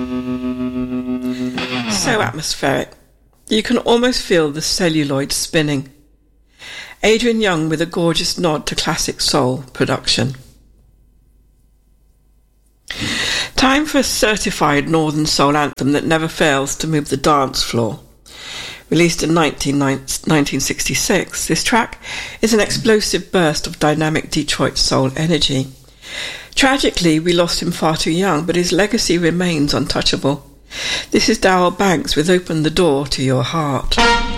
So atmospheric. You can almost feel the celluloid spinning. Adrian Young with a gorgeous nod to classic soul production. Time for a certified northern soul anthem that never fails to move the dance floor. Released in 1966, this track is an explosive burst of dynamic Detroit soul energy. Tragically, we lost him far too young, but his legacy remains untouchable. This is Darryl Banks with Open the Door to Your Heart.